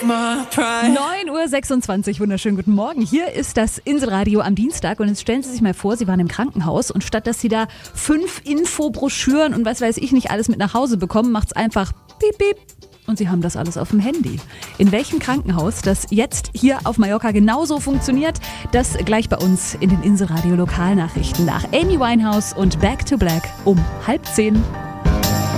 9:26 Uhr, wunderschönen guten Morgen. Hier ist das Inselradio am Dienstag und jetzt stellen Sie sich mal vor, Sie waren im Krankenhaus und statt dass Sie da 5 Infobroschüren und was weiß ich nicht alles mit nach Hause bekommen, macht's einfach piep, piep. Und Sie haben das alles auf dem Handy. In welchem Krankenhaus das jetzt hier auf Mallorca genauso funktioniert, das gleich bei uns in den Inselradio Lokalnachrichten nach Amy Winehouse und Back to Black um 9:30.